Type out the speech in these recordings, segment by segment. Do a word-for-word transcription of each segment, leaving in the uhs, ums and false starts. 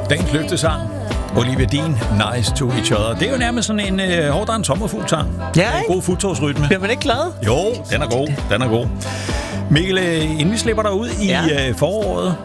Dagens løftesang. Olivia Dean, Nice to Each Other. Det er jo nærmest sådan en øh, hårdere en sommerfuglsang. Ja, en god fuldtogsrytme. Bliver man ikke glad? Jo, den er god. Den er god. Mikkel, øh, inden vi slipper dig ud i ja. øh, foråret.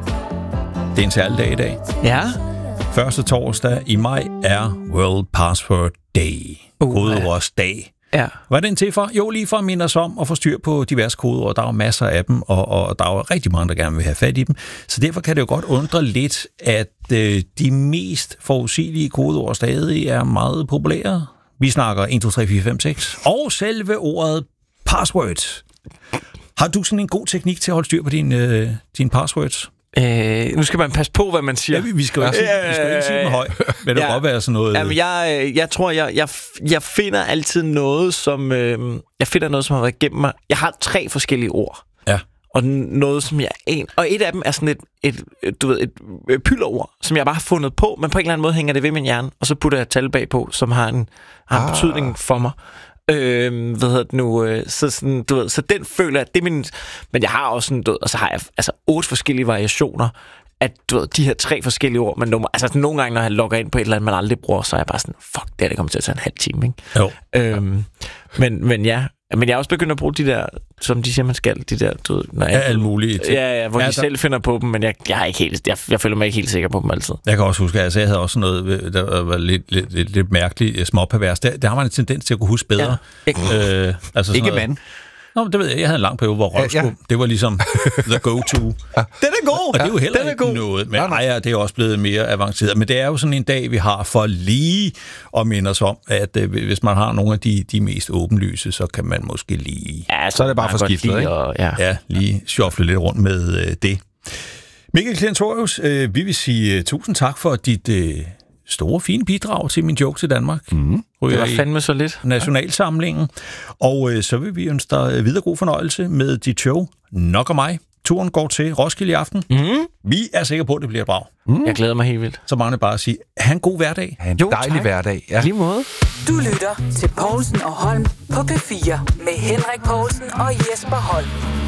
Det er en særlig dag i dag. Ja. Første torsdag i maj er World Password Day. Uh, Kodeordsdag. Ja. Hvad er den til for? Jo, lige for at minde os om at få styr på diverse kodeord. Der er jo masser af dem, og, og der er jo rigtig mange, der gerne vil have fat i dem. Så derfor kan det jo godt undre lidt, at øh, de mest forudsigelige kodeord stadig er meget populære. Vi snakker et, to, tre, fire, fem, seks. Og selve ordet password. Har du sådan en god teknik til at holde styr på dine, øh, dine passwords? Øh, nu skal man passe på, hvad man siger. Ja, vi, vi skal jo ikke, vi skal jo ikke sige dem højt, men det ja. kan godt være sådan noget... Jamen, jeg, jeg tror, jeg, jeg, jeg finder altid noget, som... Øh, jeg finder noget, som har været igennem mig. Jeg har tre forskellige ord. Ja. Og noget, som jeg... En, og et af dem er sådan et, et, et, du ved, et, et pylderord, som jeg bare har fundet på, men på en eller anden måde hænger det ved min hjerne, og så putter jeg et tal bagpå, som har en, har en ah. betydning for mig. Øh, hvad hedder det nu? Øh, så, sådan, du ved, så den føler jeg, det er min... Men jeg har også sådan, du ved, og så har jeg altså otte forskellige variationer at du ved, de her tre forskellige ord, men nummer, altså nogle gange, når jeg logger ind på et eller andet, man aldrig bruger, så er jeg bare sådan, fuck, det her, det kommer til at tage en halv time, ikke? Jo. Øhm, men, men ja, men jeg er også begyndt at bruge de der, som de siger, man skal, de der, du ved, når jeg, ja, alle mulige ting. Ja, ja, hvor ja, de der... selv finder på dem, men jeg, jeg, er ikke helt, jeg, jeg føler mig ikke helt sikker på dem altid. Jeg kan også huske, at altså, jeg havde også noget, der var lidt, lidt, lidt, lidt mærkeligt, småpervers. Der, der har man en tendens til at kunne huske bedre. Ja. Ikke, øh, altså ikke mand. Nå, det ved jeg. Jeg havde en lang periode, hvor røvskum, ja, ja. det var ligesom the go-to. Den er god! Og det er jo heller den ikke god. noget. Men nej, ja, det er også blevet mere avanceret. Men det er jo sådan en dag, vi har for lige at minde os om, at øh, hvis man har nogle af de, de mest åbenlyse, så kan man måske lige... Ja, så er det bare for skiftet, ikke? Og, ja. ja, lige shuffle lidt rundt med øh, det. Mikkel Klentorius, øh, vi vil sige uh, tusind tak for dit... Øh, store, fine bidrag til min joke til Danmark. Mm. Det var fandme så lidt. Nationalsamlingen. Og øh, så vil vi ønske dig videre god fornøjelse med dit show. Nok og mig. Turen går til Roskilde i aften. Mm. Vi er sikre på, at det bliver bra. Mm. Jeg glæder mig helt vildt. Så mange bare at sige, ha' en god hverdag. Ha' en jo, dejlig tak. hverdag. Ja. Lige måde. Du lytter til Povlsen og Holm på P fire med Henrik Povlsen og Jesper Holm.